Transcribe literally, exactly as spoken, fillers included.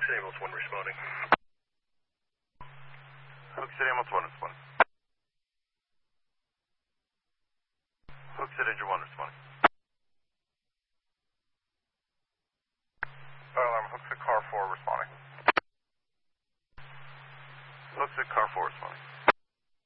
Hook City Ambulance one responding. Hook City Ambulance one responding. Hook City Injured one responding. Fire alarm, Hook City Car four responding. Hook City Car four responding.